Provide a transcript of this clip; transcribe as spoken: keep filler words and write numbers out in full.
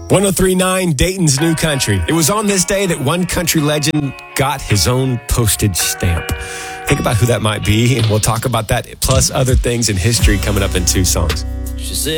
one oh three point nine Dayton's New Country. It was on this day that one country legend got his own postage stamp. Think about who that might be, and we'll talk about that plus other things in history coming up in two songs. She said